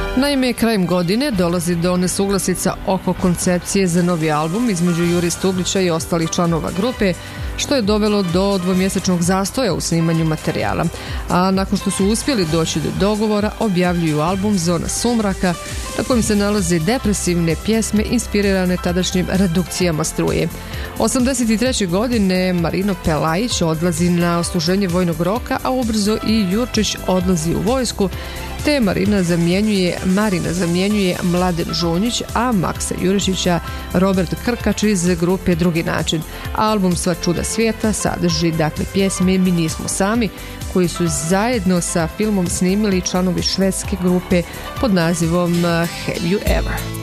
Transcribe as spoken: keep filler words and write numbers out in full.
Naime, krajem godine dolazi do nesuglasica oko koncepcije za novi album između Jure Stublića i ostalih članova grupe, što je dovelo do dvomjesečnog zastoja u snimanju materijala. A nakon što su uspjeli doći do dogovora, objavljuju album Zona sumraka, na kojem se nalaze depresivne pjesme inspirirane tadašnjim redukcijama struje. osamdeset treće godine Marino Pelajić odlazi na odsluženje vojnog roka, a ubrzo i Jurčić odlazi u vojsku, te Marina zamjenjuje, Marina zamjenjuje Mladen Žunjić, a Maksa Jurišića Robert Krkač iz grupe Drugi način. Album Sva čuda svijeta sadrži dakle pjesme Mi nismo sami, koji su zajedno sa filmom snimili članovi švedske grupe pod nazivom Have You Ever.